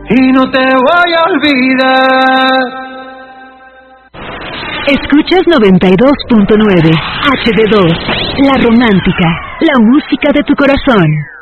y no te voy a olvidar. Escuchas 92.9 HD2, La Romántica, la música de tu corazón.